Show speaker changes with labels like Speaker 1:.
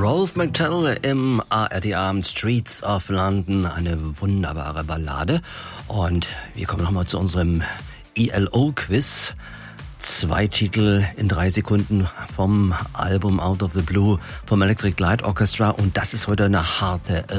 Speaker 1: Rolf McTell im ARD-Abend Streets of London, eine wunderbare Ballade. Und wir kommen nochmal zu unserem ELO-Quiz. 2 Titel in 3 Sekunden vom Album Out of the Blue vom Electric Light Orchestra. Und das ist heute eine harte